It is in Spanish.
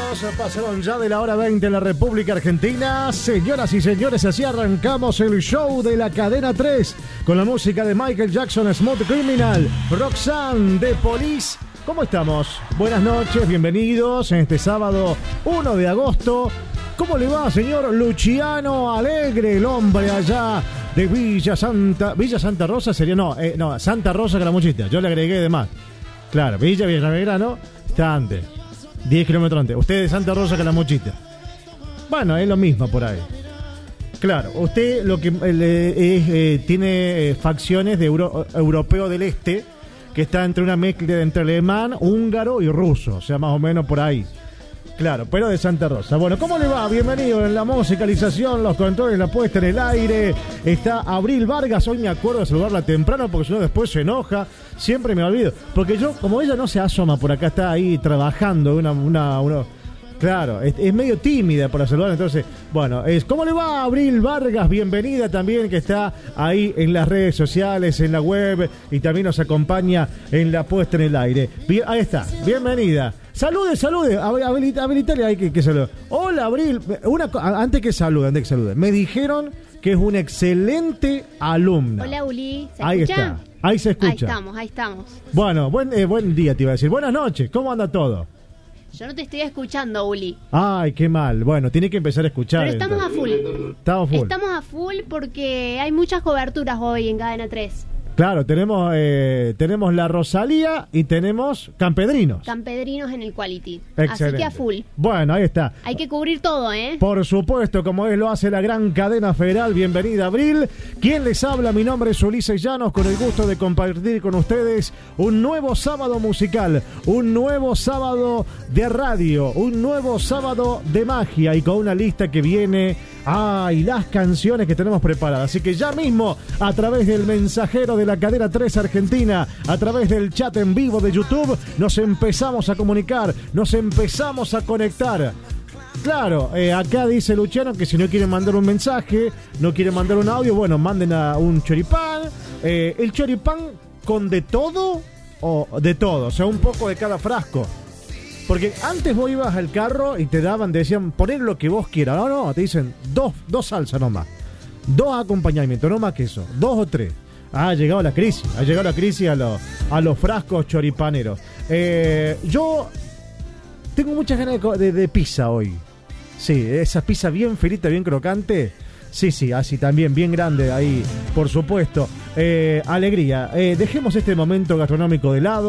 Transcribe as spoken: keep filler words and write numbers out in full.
minutos pasaron ya de la hora veinte en la República Argentina. Señoras y señores, así arrancamos el show de la Cadena tres con la música de Michael Jackson, Smooth Criminal, Roxanne, The Police. ¿Cómo estamos? Buenas noches, bienvenidos en este sábado uno de agosto. ¿Cómo le va, señor Luciano Alegre, el hombre allá de Villa Santa... Villa Santa Rosa sería... No, eh, no, Santa Rosa Calamuchita. Yo le agregué de más. Claro, Villa Villagrano está antes. diez kilómetros antes. Usted de Santa Rosa Calamuchita. Bueno, es lo mismo por ahí. Claro, usted lo que eh, es, eh, tiene eh, facciones de euro, europeo del este, que está entre una mezcla entre alemán, húngaro y ruso. O sea, más o menos por ahí. Claro, pero de Santa Rosa. Bueno, ¿cómo le va? Bienvenido en la musicalización, los controles, la puesta en el aire. Está Abril Vargas. Hoy me acuerdo de saludarla temprano porque si no después se enoja. Siempre me olvido. Porque yo, como ella no se asoma por acá, está ahí trabajando. Una, una, una Claro, es, es medio tímida para saludar. Entonces, bueno, es ¿cómo le va, Abril Vargas? Bienvenida también, que está ahí en las redes sociales, en la web, y también nos acompaña en la puesta en el aire. Bien, ahí está, bienvenida. Salude, salude, habilita, habilitale ahí que, que salude. Hola, Abril. Una, antes que salude, antes que salude. Me dijeron que es una excelente alumna. Hola, Uli. ¿Se ahí escucha? está, ahí se escucha. Ahí estamos, ahí estamos. Bueno, buen, eh, buen día te iba a decir. Buenas noches, ¿cómo anda todo? Yo no te estoy escuchando, Uli. Ay, qué mal. Bueno, tiene que empezar a escuchar. Pero estamos entonces. a full. Estamos full. Estamos a full porque hay muchas coberturas hoy en Cadena tres. Claro, tenemos eh, tenemos la Rosalía y tenemos Campedrinos. Campedrinos en el Quality. Excelente. Así que a full. Bueno, ahí está. Hay que cubrir todo, ¿eh? Por supuesto, como es, lo hace la gran cadena federal. Bienvenida, Abril. ¿Quién les habla? Mi nombre es Ulises Llanos, con el gusto de compartir con ustedes un nuevo sábado musical, un nuevo sábado de radio, un nuevo sábado de magia, y con una lista que viene... Ah, y las canciones que tenemos preparadas. Así que ya mismo, a través del mensajero de la Cadena tres Argentina, a través del chat en vivo de YouTube, nos empezamos a comunicar, nos empezamos a conectar. Claro, eh, acá dice Luciano que si no quieren mandar un mensaje, no quieren mandar un audio, bueno, manden a un choripán. Eh, ¿El choripán con de todo o de todo? O sea, un poco de cada frasco. Porque antes vos ibas al carro y te daban, te decían, poner lo que vos quieras. No, no, te dicen dos, dos salsas nomás. Dos acompañamientos, no más que eso. Dos o tres. Ha llegado la crisis. Ha llegado la crisis a, los a los frascos choripaneros. Eh, yo tengo muchas ganas de, de, de pizza hoy. Sí, esa pizza bien frita, bien crocante. Sí, sí, así también, bien grande ahí, por supuesto. Eh, alegría. Eh, dejemos este momento gastronómico de lado.